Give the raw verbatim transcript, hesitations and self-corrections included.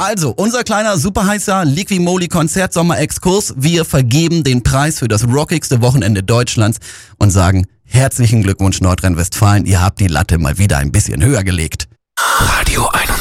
Also, unser kleiner, super heißer Liqui-Moly-Konzert-Sommer-Exkurs. Wir vergeben den Preis für das rockigste Wochenende Deutschlands und sagen herzlichen Glückwunsch Nordrhein-Westfalen. Ihr habt die Latte mal wieder ein bisschen höher gelegt. Radio einundzwanzig.